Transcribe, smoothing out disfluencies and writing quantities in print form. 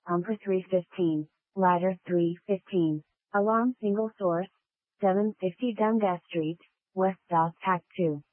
Pumper 315, Ladder 315, Alarm Single Source, 750 Dundas Street, West South Pack 2.